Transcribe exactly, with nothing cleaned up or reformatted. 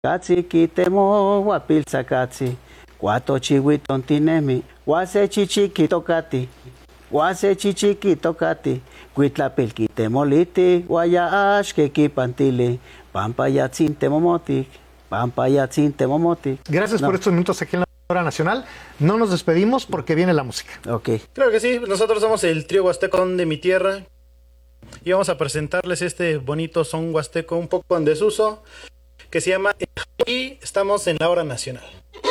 Katsi kitemo guapilsa katsi. Guato chihuiton tinemi. Guase chichiquito cati. Guase chichiquito cati. Cuitlapil kitemoliti. Guaya ashke kipantili. Pampa yatzin temomotic. Pampa yatzin temomotic. Gracias no. por estos minutos aquí en la Hora Nacional. No nos despedimos porque viene la música. Ok. Claro que sí. Nosotros somos el trío huasteco de mi tierra. Y vamos a presentarles este bonito son huasteco un poco en desuso que se llama Y estamos en la Hora Nacional.